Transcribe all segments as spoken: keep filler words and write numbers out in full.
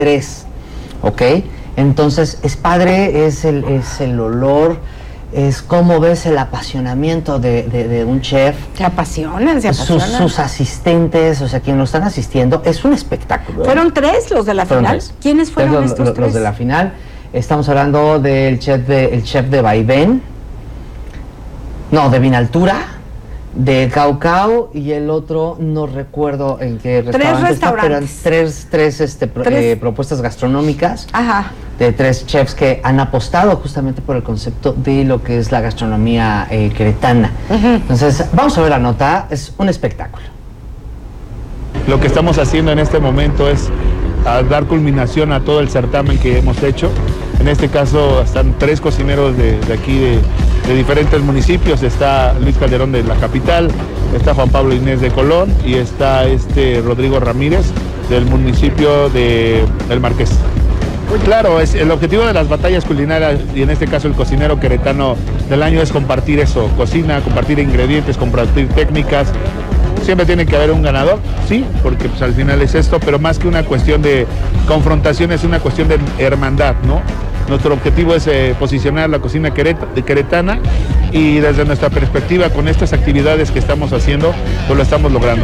tres, ¿ok? Entonces, es padre, es el, es el olor, es cómo ves el apasionamiento de, de, de un chef. Se apasionan, se apasionan. Sus, sus asistentes, o sea, quienes lo están asistiendo, es un espectáculo. ¿Fueron tres los de la Fueron final? Tres. ¿Quiénes fueron los, estos los, tres? Los de la final. Estamos hablando del chef de, el chef de Vaivén, no, de Vinaltura, de Caucao, y el otro no recuerdo en qué restaurante tres está, pero restaurantes. tres, tres, este, pro, tres. Eh, propuestas gastronómicas. Ajá. De tres chefs que han apostado justamente por el concepto de lo que es la gastronomía eh, queretana. Uh-huh. Entonces, vamos a ver la nota, es un espectáculo. Lo que estamos haciendo en este momento es a dar culminación a todo el certamen que hemos hecho. En este caso están tres cocineros de, de aquí, de, de diferentes municipios. Está Luis Calderón de la capital, está Juan Pablo Inés de Colón y está este Rodrigo Ramírez del municipio de El Marqués. Claro, es, el objetivo de las batallas culinarias, y en este caso el cocinero queretano del año, es compartir eso, cocina, compartir ingredientes, compartir técnicas. Siempre tiene que haber un ganador, sí, porque pues al final es esto, pero más que una cuestión de confrontación, es una cuestión de hermandad, ¿no? Nuestro objetivo es eh, posicionar la cocina quereta, de queretana, y desde nuestra perspectiva, con estas actividades que estamos haciendo, pues lo estamos logrando.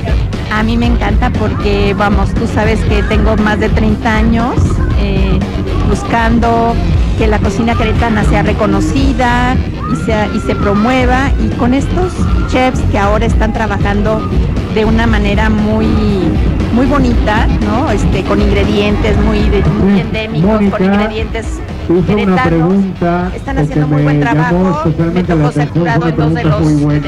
A mí me encanta porque, vamos, tú sabes que tengo más de treinta años eh, buscando que la cocina queretana sea reconocida y, sea, y se promueva, y con estos chefs que ahora están trabajando de una manera muy, muy bonita, ¿no? Este, con ingredientes muy, de, muy endémicos, con ingredientes queretanos, están haciendo muy buen trabajo. Me tocó ser jurado en dos de los de,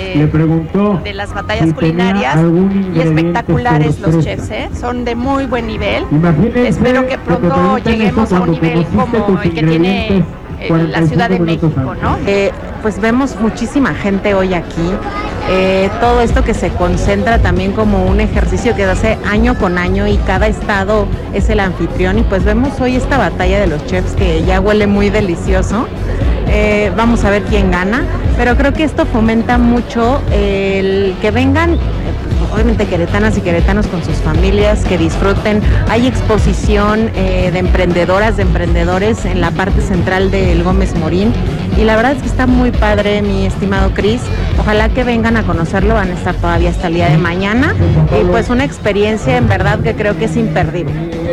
de, de las batallas culinarias, y espectaculares los chefs, ¿eh? Son de muy buen nivel. Espero que pronto lleguemos a un nivel como el que tiene la Ciudad de México, ¿no? Eh, pues vemos muchísima gente hoy aquí, eh, todo esto que se concentra también como un ejercicio que se hace año con año, y cada estado es el anfitrión, y pues vemos hoy esta batalla de los chefs que ya huele muy delicioso. Eh, vamos a ver quién gana, pero creo que esto fomenta mucho el que vengan, obviamente queretanas y queretanos con sus familias, que disfruten. Hay exposición eh, de emprendedoras, de emprendedores en la parte central del Gómez Morín, y la verdad es que está muy padre, mi estimado Cris. Ojalá que vengan a conocerlo, van a estar todavía hasta el día de mañana, y pues una experiencia en verdad que creo que es imperdible.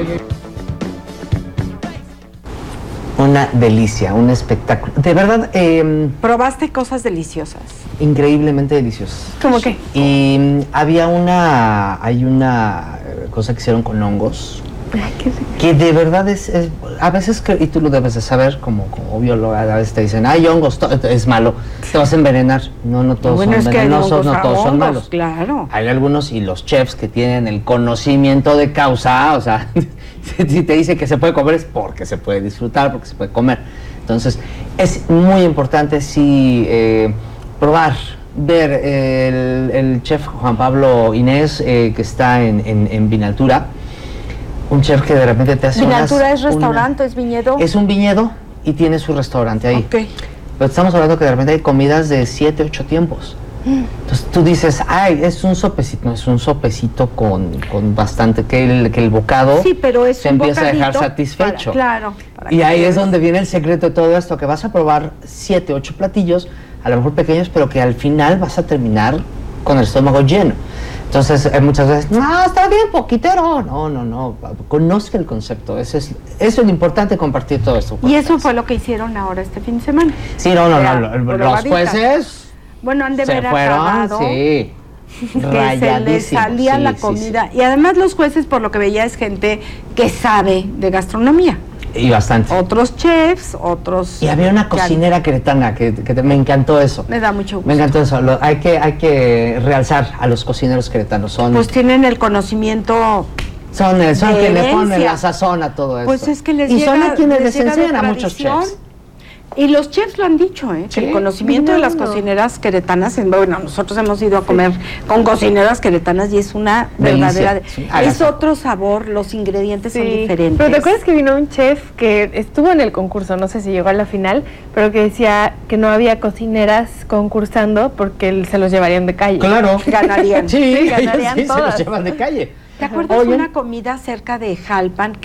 Una delicia, un espectáculo. De verdad, eh, ¿probaste cosas deliciosas? Increíblemente deliciosas. ¿Cómo qué? Y um, había una, hay una cosa que hicieron con hongos. Ay, qué rico. Que de verdad es, es a veces, que, y tú lo debes de saber, como, como bióloga, a veces te dicen, ay, hongos, es malo, te vas a envenenar. No, no todos bueno, son es venenosos, no todos hongos, son malos. Claro. Hay algunos, y los chefs que tienen el conocimiento de causa, o sea, si te dice que se puede comer es porque se puede disfrutar, porque se puede comer. Entonces, es muy importante sí eh, probar, ver el, el chef Juan Pablo Inés, eh, que está en, en, en Vinaltura, un chef que de repente te hace ¿Vinaltura unas, es restaurante, una, es viñedo? Es un viñedo y tiene su restaurante ahí. Ok. Pero estamos hablando que de repente hay comidas de siete, ocho tiempos. Entonces tú dices, ay, es un sopecito, no, es un sopecito con, con bastante, que el, que el bocado sí, pero es se un empieza a dejar bocadito satisfecho. para, claro. Para y ahí veas. es donde viene el secreto de todo esto, que vas a probar siete, ocho platillos, a lo mejor pequeños, pero que al final vas a terminar con el estómago lleno. Entonces, eh, muchas veces, no, está bien, poquitero. No, no, no, conozca el concepto. Eso es, eso es lo importante, compartir todo esto. Y eso fue lo que hicieron ahora este fin de semana. Sí, no, no, no, Era no, los jueces bueno, han de se ver fueron, acabado, sí, que se les salía sí, la sí, comida. sí. Y además los jueces, por lo que veía, es gente que sabe de gastronomía. Y bastante. Otros chefs, otros... Y había una cocinera queretana que, que te, me encantó eso. Me da mucho gusto. Me encantó eso. Lo, hay, que, hay que realzar a los cocineros queretanos. Son, pues tienen el conocimiento... Son, son de quienes le herencia. ponen la sazón a todo eso. Pues es que les y llega, son a quienes les, les enseñan a muchos chefs. Y los chefs lo han dicho, ¿eh? Sí, el conocimiento de las cocineras queretanas, en, bueno, nosotros hemos ido a comer sí. con cocineras queretanas y es una Delicia. verdadera... Sí. Es otro sabor, los ingredientes sí. son diferentes. Pero ¿te acuerdas que vino un chef que estuvo en el concurso, no sé si llegó a la final, pero que decía que no había cocineras concursando porque se los llevarían de calle? Claro. Ganarían. Sí, ganarían sí, todas. se los llevan de calle. ¿Te acuerdas Oye. una comida cerca de Jalpan